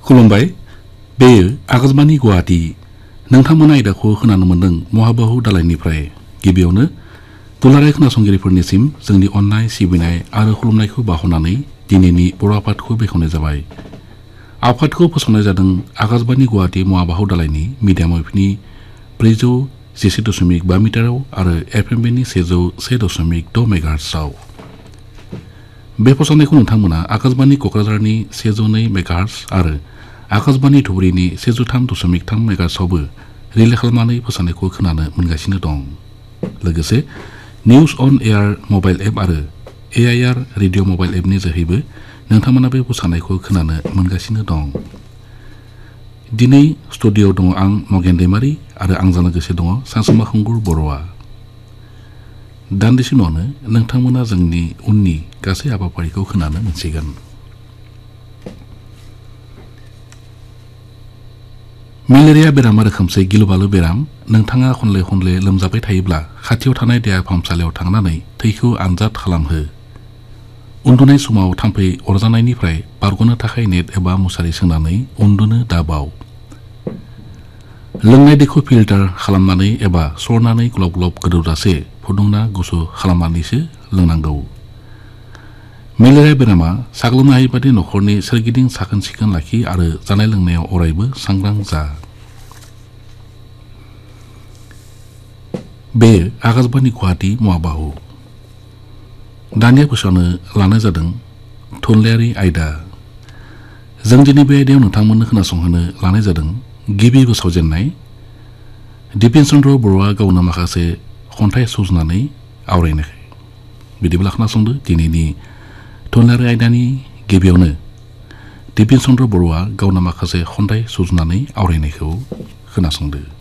खुलुमबाय बेयो आकाशबाणी गुवाहाटी नोंथांमोना आयदाखौ खोनानो मोनदों महाबाहु दालायनिफ्राय गिबियावनो दुलाराय खोनासंगिरिफोरनिसिम जोंनि अननाय सिबिनाय आरो खुलुमनायखौ बावहरनानै दिनैनि बर' आफादखौ बेखेवनाय जाबाय। आफादखौ फोसावनाय जादों आकाशबाणी गुवाहाटी महाबाहु दालायनि मिडियाम वेभनि 411.5 मिटाराव आरो एफएमबीनि 101.6 मेगाहार्ट्जआव। बे फोसावनायखौ नोंथांमोना आकाशबाणी कक्राझारनि 102 मेगाहार्ट्ज आरो आकाशबाणी धुबुरीनि 103.3 मेगाहार्ट्जआवबो रिले खालामनानै फोसावनायखौ खोनानो मोनगासिनो दं। लोगोसे निउज अन एयार मबाइल एप आरो AIR रेडियो मबाइल एपनि जोहैबो नोंथांमोना बे फोसावनायखौ खोनानो मोनगासिनो दं। दिनै स्टुडिअ'आव दङ आं नगेन दैमारी आरो आंजों लोगोसे दङ सानसुमा खुंगुर बर'आ। दान्दिसे उनावनो नोंथांमोना जोंनि उननि गासै हाबाफारिखौ खोनानो मोनसिगोन। मेलेरिया बेरामा रोखोमसे गिलुबालु बेराम। नोंथाङा खनले खनले लोमजाबाय थायोब्ला खाथियाव थानाय देहा फाहामसालियाव थांनानै थैखौ आनजाद खालामहो। उन्दुनाय समाव थाम्फै अरजानायनिफ्राय बारग'नो थाखाय नेट एबा मुसारि सोंनानै उन्दुनो दाबाव। लोंनाय दैखौ फिल्टार खालामनानै एबा सरनानै ग्लब ग्लब गोदौजासे फुदुंना गुसु खालामनानैसो लोंनांगौ। मेलेरिया बेरामा साग्लोबनो हायै बादि नखरनि सोरगिदिं साखोन सिखोन लाखि आरो जानाय लोंनायाव अरायबो सांग्रां जा। बे आकाशबाणी गुवाहाटी महाबाहु दानिया फोसावनो लानाय जादों थुनलाइयारि आयदा। जों दिनै बे आयदायाव नोंथांमोननो खोनासंहोनो लानाय जादों गिबि फोसावजेननाय दिपेन चन्द्र बर'आ गावनो माखासे खन्थाइ सुजुनानै आवरायनाय। बिदिब्ला खोनासंदो दिनैनि थुनलाइयारि आयदानि गिबियावनो दिपेन चन्द्र बर'आ गावनो माखासे खन्थाइ सुजुनानै आवरायनायखौ खोनासंदो।